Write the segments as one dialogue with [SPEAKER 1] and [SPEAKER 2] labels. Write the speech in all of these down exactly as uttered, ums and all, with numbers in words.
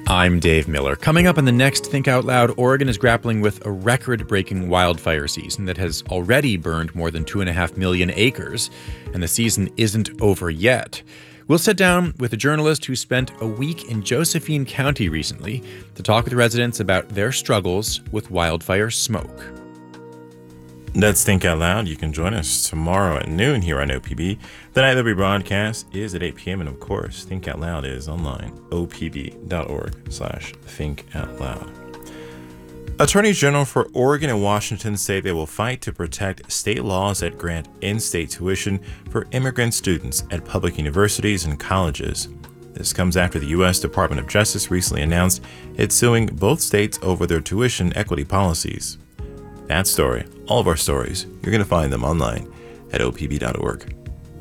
[SPEAKER 1] I'm Dave Miller. Coming up on the next Think Out Loud, Oregon is grappling with a record-breaking wildfire season that has already burned more than two and a half million acres, and the season isn't over yet. We'll sit down with a journalist who spent a week in Josephine County recently to talk with residents about their struggles with wildfire smoke.
[SPEAKER 2] That's Think Out Loud. You can join us tomorrow at noon here on O P B. The night that we broadcast is at eight p.m. And of course, Think Out Loud is online, o p b dot org slash think out loud. Attorneys General for Oregon and Washington say they will fight to protect state laws that grant in-state tuition for immigrant students at public universities and colleges. This comes after the U S Department of Justice recently announced it's suing both states over their tuition equity policies. That story, all of our stories, you're going to find them online at o p b dot org.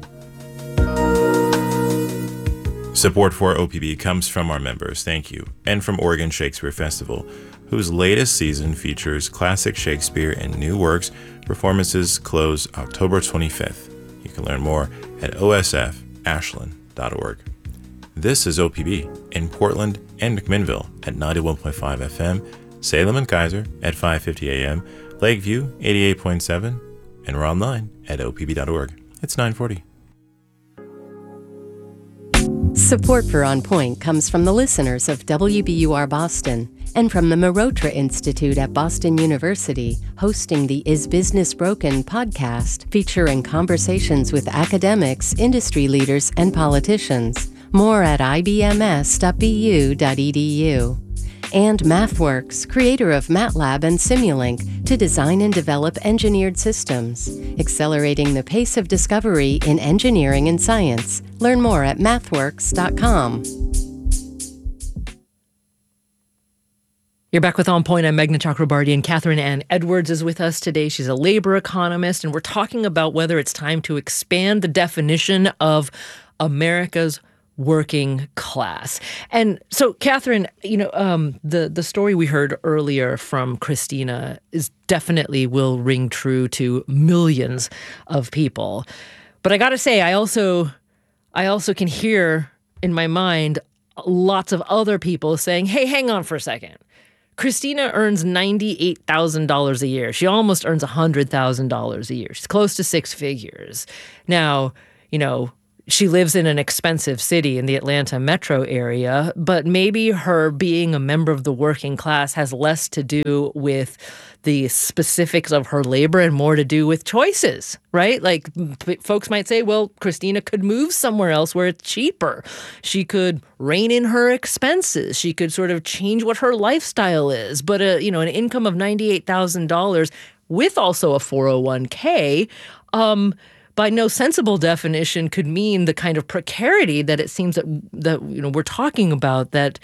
[SPEAKER 2] Support for O P B comes from our members, thank you, and from Oregon Shakespeare Festival, whose latest season features classic Shakespeare and new works. Performances close October twenty-fifth. You can learn more at o s f ashland dot org. This is O P B in Portland and McMinnville at ninety-one point five F M, Salem and Kaiser at five fifty A M, Lakeview eighty-eight point seven, and we're online at o p b dot org. It's nine forty.
[SPEAKER 3] Support for On Point comes from the listeners of W B U R Boston and from the Marotra Institute at Boston University, hosting the Is Business Broken podcast, featuring conversations with academics, industry leaders, and politicians. More at i b m s dot b u dot e d u. And MathWorks, creator of MATLAB and Simulink, to design and develop engineered systems, accelerating the pace of discovery in engineering and science. Learn more at mathworks dot com.
[SPEAKER 4] You're back with On Point. I'm Meghna Chakrabarty, and Catherine Ann Edwards is with us today. She's a labor economist, and we're talking about whether it's time to expand the definition of America's working class. And so, Catherine, you know, um, the, the story we heard earlier from Christina is definitely will ring true to millions of people. But I got to say, I also, I also can hear in my mind lots of other people saying, hey, hang on for a second. Christina earns ninety-eight thousand dollars a year. She almost earns one hundred thousand dollars a year. She's close to six figures. Now, you know, she lives in an expensive city in the Atlanta metro area, but maybe her being a member of the working class has less to do with the specifics of her labor and more to do with choices, right? Like p- folks might say, well, Christina could move somewhere else where it's cheaper. She could rein in her expenses. She could sort of change what her lifestyle is. But, a, you know, an income of ninety-eight thousand dollars with also a four oh one k, um, by no sensible definition could mean the kind of precarity that it seems that that you know we're talking about, that